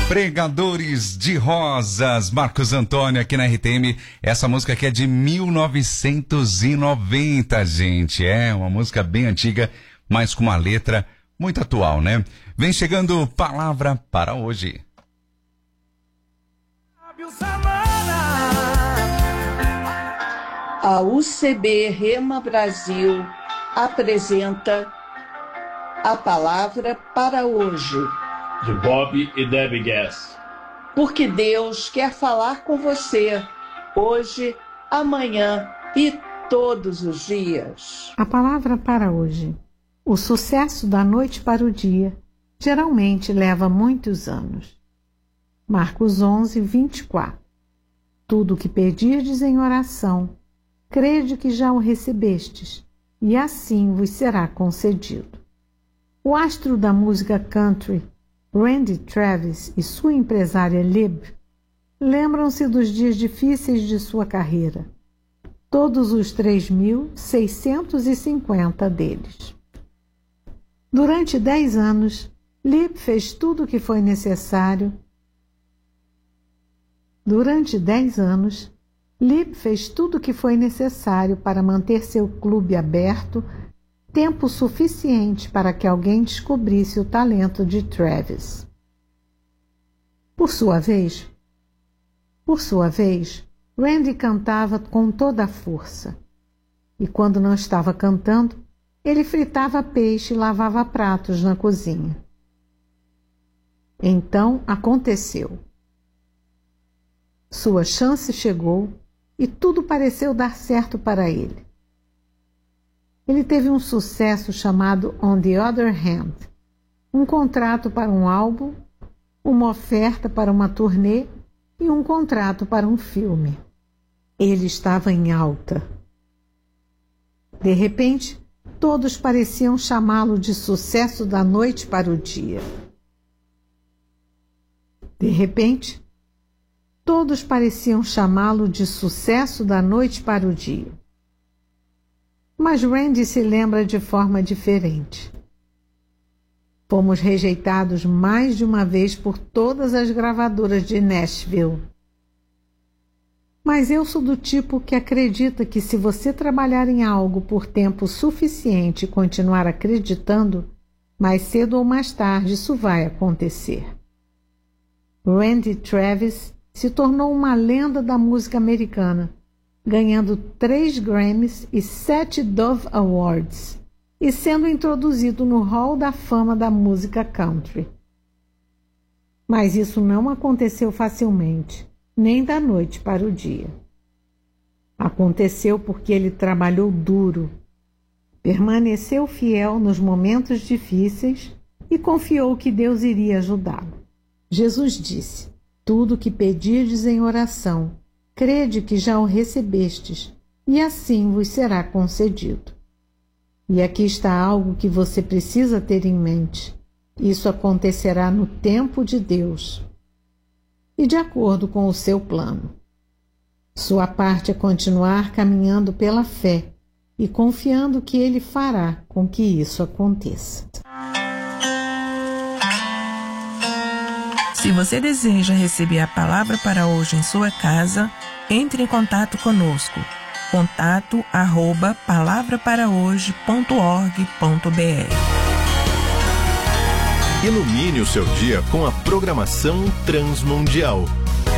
Pregadores de Rosas, Marcos Antônio aqui na RTM. Essa música aqui é de 1990, gente. É uma música bem antiga, mas com uma letra muito atual, né? Vem chegando Palavra para Hoje. A UCB Rema Brasil apresenta a Palavra para Hoje. De Bob e Debbie Gass. Porque Deus quer falar com você hoje, amanhã e todos os dias. A palavra para hoje. O sucesso da noite para o dia geralmente leva muitos anos. Marcos 11, 24. Tudo o que pedirdes em oração, crede que já o recebestes, e assim vos será concedido. O astro da música country, Randy Travis, e sua empresária Lib lembram-se dos dias difíceis de sua carreira, todos os 3.650 deles. Durante 10 anos, Lib fez tudo o que foi necessário. Para manter seu clube aberto, tempo suficiente para que alguém descobrisse o talento de Travis. Por sua vez, Randy cantava com toda a força. E quando não estava cantando, ele fritava peixe e lavava pratos na cozinha. Então aconteceu. Sua chance chegou e tudo pareceu dar certo para ele. Ele teve um sucesso chamado On the Other Hand, um contrato para um álbum, uma oferta para uma turnê e um contrato para um filme. Ele estava em alta. De repente, todos pareciam chamá-lo de sucesso da noite para o dia. Mas Randy se lembra de forma diferente. Fomos rejeitados mais de uma vez por todas as gravadoras de Nashville. Mas eu sou do tipo que acredita que se você trabalhar em algo por tempo suficiente e continuar acreditando, mais cedo ou mais tarde isso vai acontecer. Randy Travis se tornou uma lenda da música americana, ganhando 3 Grammys e 7 Dove Awards, e sendo introduzido no Hall da Fama da música country. Mas isso não aconteceu facilmente, nem da noite para o dia. Aconteceu porque ele trabalhou duro, permaneceu fiel nos momentos difíceis e confiou que Deus iria ajudá-lo. Jesus disse: tudo que pedirdes em oração, crede que já o recebestes, e assim vos será concedido. E aqui está algo que você precisa ter em mente. Isso acontecerá no tempo de Deus e de acordo com o seu plano. Sua parte é continuar caminhando pela fé e confiando que Ele fará com que isso aconteça. Se você deseja receber a palavra para hoje em sua casa, entre em contato conosco. contato@palavraparahoje.org.br. Ilumine o seu dia com a programação Transmundial.